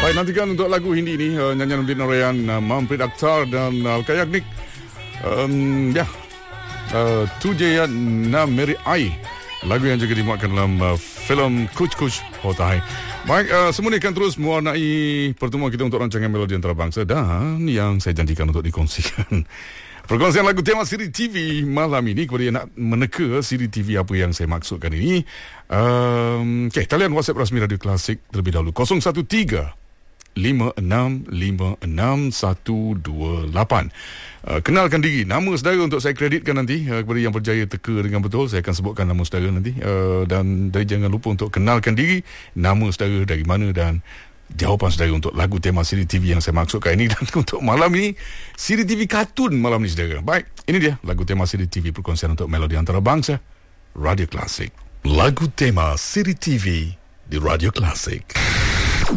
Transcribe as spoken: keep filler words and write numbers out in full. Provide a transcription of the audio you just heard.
Baik, nantikan untuk lagu Hindi ni uh, nyanyian Udin Narayan, uh, Mamprit Akhtar dan uh, Kayaknik. Um, ya, uh, Tujaya Na Meri Ai, lagu yang juga dimuatkan dalam uh, filem Kuch Kuch Hota Hai. Baik, uh, semua ini akan terus mewarnai pertemuan kita untuk rancangan Melodi Antarabangsa dan yang saya janjikan untuk dikongsikan perkongsian lagu tema siri T V malam ini. Kepada yang nak meneka siri T V apa yang saya maksudkan ini, um, okay, talian WhatsApp rasmi Radio Klasik terlebih dahulu kosong satu tiga lima enam lima enam satu dua lapan. Uh, kenalkan diri, nama saudara untuk saya kreditkan nanti. Uh, kepada yang berjaya teka dengan betul, saya akan sebutkan nama saudara nanti. Uh, dan dari jangan lupa untuk kenalkan diri, nama saudara dari mana dan jawapan saudara untuk lagu tema siri T V yang saya maksudkan ini. Dan untuk malam ini, siri T V kartun malam ni saudara. Baik, ini dia lagu tema siri T V perkongsian untuk Melodi Antarabangsa Radio Klasik. Lagu tema siri T V di Radio Klasik.